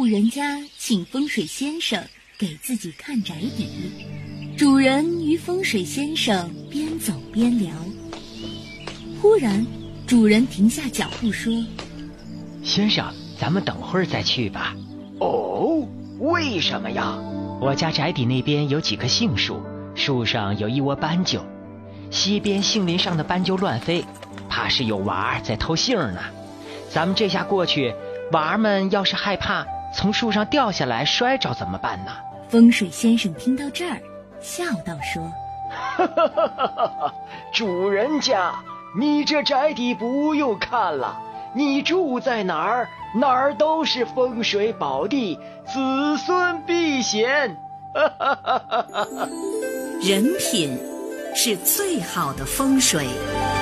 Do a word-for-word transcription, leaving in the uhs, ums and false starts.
户人家请风水先生给自己看宅邸，主人与风水先生边走边聊。忽然，主人停下脚步说：“ 先生，咱们等会儿再去吧。”“ 哦，为什么呀？”“ 我家宅邸那边有几棵杏树，树上有一窝斑鸠，西边杏林上的斑鸠乱飞，怕是有娃儿在偷杏呢。咱们这下过去，娃儿们要是害怕从树上掉下来摔着怎么办呢？” 风水先生听到这儿，笑道说：“ 哈哈哈哈哈！主人家，你这宅邸不用看了，你住在哪儿，哪儿都是风水宝地，子孙必显。”哈哈哈哈哈！ 人品是最好的风水。